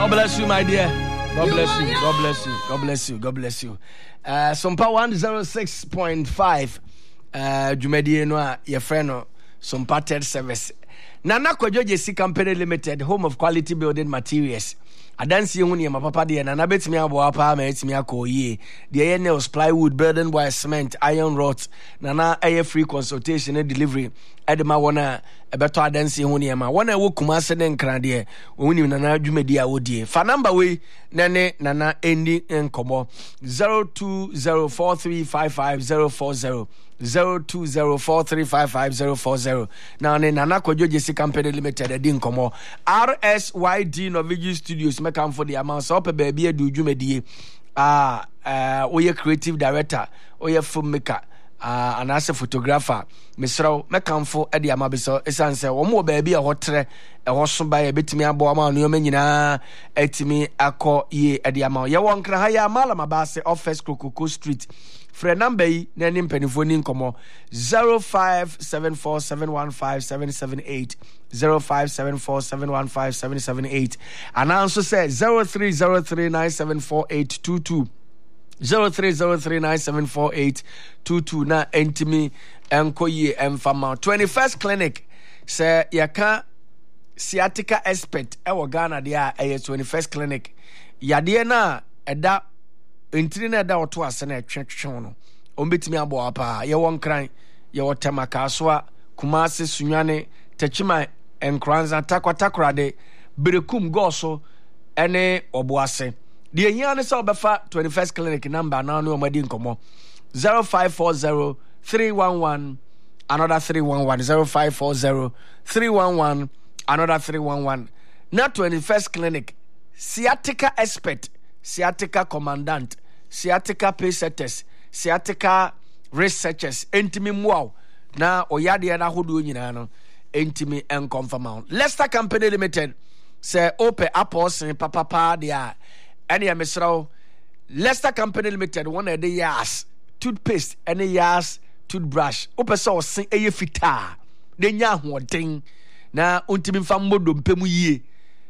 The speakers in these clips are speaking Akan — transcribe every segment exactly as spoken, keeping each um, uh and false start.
God bless you, my dear. God bless you. God bless you. God bless you. God bless you. Uh, Sompa one oh six point five. Uh, Jumedi no your friend no Sompa third service. Nana Kojo J C Company Limited, home of quality building materials. Adansi huni ma papa de na na betimi abo apa ma etimi akoyi de nails, plywood, building wire, cement, iron rods na na air free consultation and delivery edema wona ebeto adansi huni ma wona wo kumase ne nkran de woni na na dwumadi a wodie fa number we na ne na na endi enkomo zero two zero four three five five zero four zero zero two zero four three five five zero four zero. Now, Nana Kojo J C Company Limited, a dinkomo. R S Y D Norwegian Studios, make come for the amount of a baby, do you medie? Ah, uh, or your creative director, or your filmmaker, ah, and as a photographer, Miss Row, make come for Eddie Amabiso, a answer, or more baby, a hot tre, a horse by a bit me a boama, no menina, etimi, a call ye Eddie Amao. Ya won't cry, Malama Basse, office Kuku Street. Fre number yi na nim penifoni nkomo zero five seven four seven one five seven seven eight zero five seven four seven one five seven seven eight and also say zero three zero three nine seven four eight two two zero three zero three nine seven four eight two two na entimi enkoyi emfama twenty-first clinic say yaka sciatica expert e wo Ghana dia e twenty-first clinic yade na eda entire na da oto ase na twetwetwe no ombetimi abo apa ye won kran ye wotema kasoa Kumase Sunyane Techima enkranza takwatakwra de berekum goso ene oboase de ehia ne se obefa twenty-first clinic number na no omadi nkomo zero five four zero three one one another three one one zero five four zero three one one another three one one na twenty-first clinic sciatica expert, sciatica commandant, sciatica pacesetters, sciatica researchers, entimi muaw na oyade na hodo nyina no entimi enconfirm. Leicester Company Limited say open apos papa pa dia any amesraw. Leicester Company Limited one of the yas toothpaste any yas toothbrush open so sin eye fita de nya hoden na ontimi mfa modo mpemu yie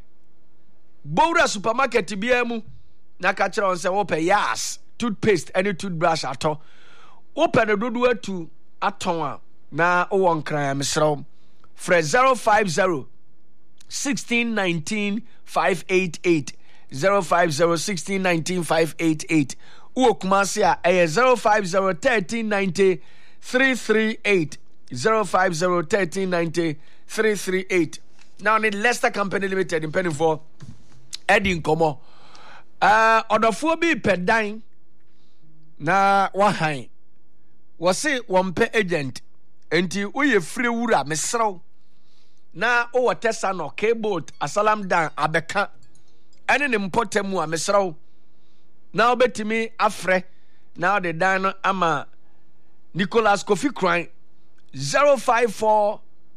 Bowra supermarket bia mu na ka kire on say open yas toothpaste any toothbrush ato open the dodo atu aton a na o won kran mesraw fresh zero five zero sixteen nineteen five eight eight zero five zero sixteen nineteen five eight eight u Kumase a eh zero five zero thirteen ninety three three eight zero five zero thirteen ninety three three eight. Now need Leicester Company Limited in penny for Eddie Nkomo uh odofo bi pedan na wahan wose wompe agent enti uye free wura mesrew na o wotesa no cable asalam dan abeka ene ne mpotemu a mesrew na obetimi afre na the dan ama Nicholas Kofi Kran zero five four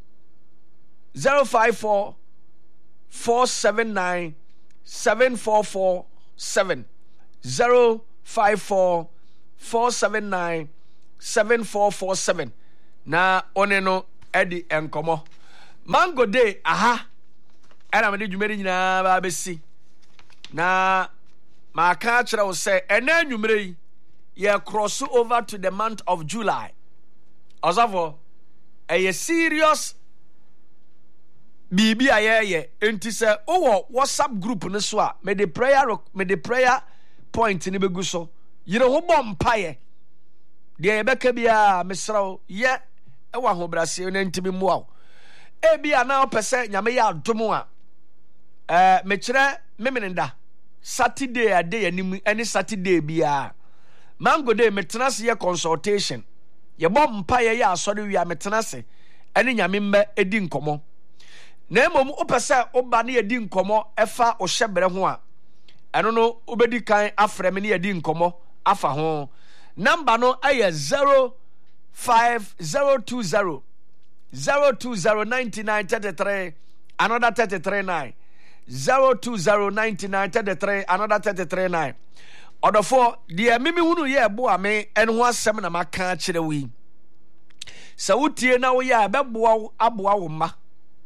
zero five four four seven nine seven four four seven zero five four four seven nine seven four four seven na oneno Eddie Enkomo Mango Day aha era me de dwumeri nyina ba besi na ma ka kire wo say ena nwumere yi ye cross over to the month of July osafo a serious bibi ayeye enti se owo WhatsApp group ne so a me the prayer me the prayer point ni begu so yire ho bom paye de yebeka bia mesraw ye e wa ho brase ne ntimi muaw e bia na opese nyame ya adom a eh me kire memenenda Saturday a day anim any Saturday bia Mango Day metenase ye consultation ye bom paye ya asori wi a metenase ene nyame mba edi nkomo na emom opese oba na yedi nkomo efa o hyebere ho a eno no obedi kan afre me na yedi nkomo afa ho number no aye zero five zero two zero zero two zero nine nine three three another three three nine zero two zero nine nine three three another three three nine odofo de mimi hunu ye ebo ame en ho asem na maka kire wi sa wutie na wo ya beboa aboa wo ma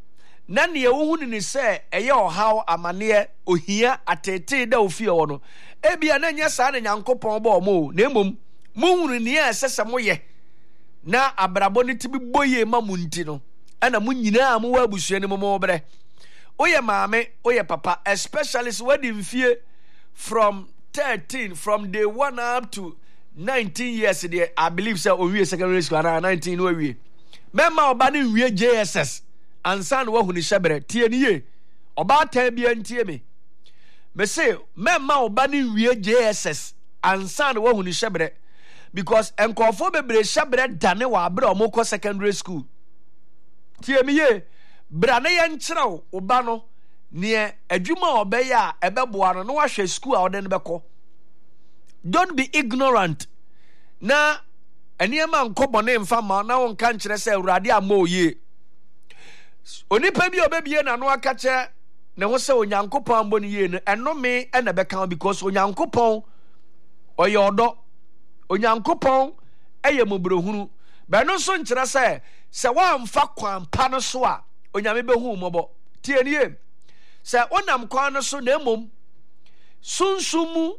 na ne wo hu ni se eye ohaw amane ohia atete da ofie wo no ebia na nya saa na Nyankopɔn ba omo na emom muhunu ne asese moye na abrabo ne tibi boye ma munti no ana munyina mo wa abusua ne mo mo bre oye maame oye papa especially so wadi mfie from thirteen from day one up to nineteen years there I believe say owie secondary school around nineteen no awie mema oba ne wie J S S ansan wo hu ni hyebre tie ni ye oba tan bia ntie me me say mema oba ne wie J S S ansan wo hu ni hyebre because enkofo bebre hyebre dane wa abre omoko secondary school tie me ye bra na ye nkyerɛw oba no ne adwuma obeye a ebeboa no no wahwe school a ode ne beko. Don't be ignorant na eniema nkobone mfa ma na won kan kyerɛ sɛ Awurade amoye onipa bi obebie na no aka kyerɛ ne ho sɛ Onyankopɔn ambo ne ye no enome ena bɛka because Onyankopɔn oyɔdɔ Onyankopɔn eye mobrohunu bɛ no so nkyerɛ sɛ sɛ wamfa kwan pa no so a onyame behu mɔbɔ tie nie sɛ onam kwan no so na emom sunsumu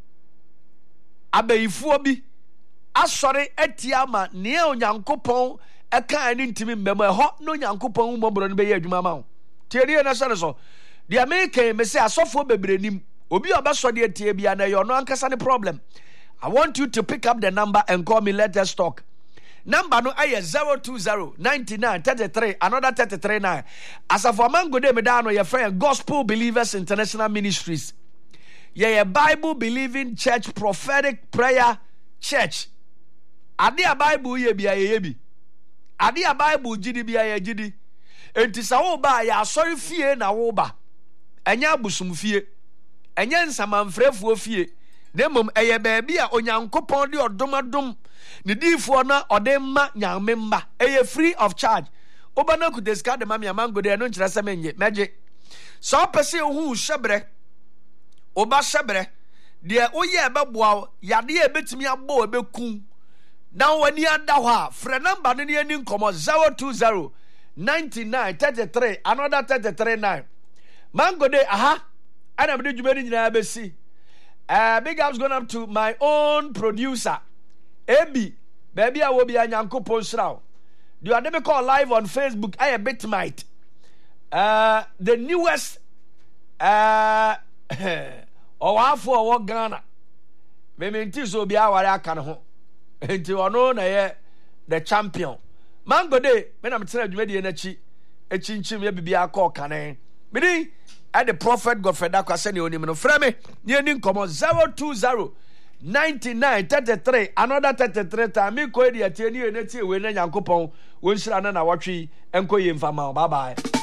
abayifuo bi asɔre atia ma ne Onyankopɔn eka ani ntimi mbem ɛhɔ no Onyankopɔn mɔbro no bɛyɛ adwuma ma wo tie nie na sɛ so de America me sɛ asɔfo bebre obi obɛsɔ de atie bia na yɛ no ankasa ne problem. I want you to pick up the number and call me. Let us talk. Number no aye zero two zero ninety-nine thirty-three another thirty-three nine. As of a man go de me down your friend Gospel Believers International Ministries. Yeah, Bible believing church, prophetic prayer church. Ade a Bible ye bi aye bi. Ade a Bible gidi bi aye gidi. Enti sa wo ba ya sorry fie na wo ba. Enya abusum fie. Enya nsamanfrefuo fie. Nemom eye baabi a Onyankopɔn de odomadom ne difo na ode ma nyame mba eye free of charge. Oba na kudeska de mama mango de no nkyerɛ sɛ menye meje. So pese hu hyebre. Oba hyebre de oyɛ bɛboa yade e betimi abɔ e bekum. Na wani ada hɔ a frɛ number no ne ani nkomo zero two zero ninety-nine thirty-three another thirty-three nine. Mango de aha ana me de dwuma ni nyina besi. Uh, big ups going up to my own producer, Ebi, baby, I will be a Nyankopɔn Srao. Do you me call live on Facebook? I a bit might. Uh, the newest, uh, or half for Ghana. Maybe until so be our can home until I know the champion. Mango day, when I'm telling you, ready and a chi, a chin chim, maybe a call can. Midi. At the prophet Godfrey Dakwaseni onimino frame ni come zero two zero ninety-nine thirty-three another thirty-three time me ko e de atie ni eneti we na Nyankopɔn won hira na na watwe enko ye mfama bye bye.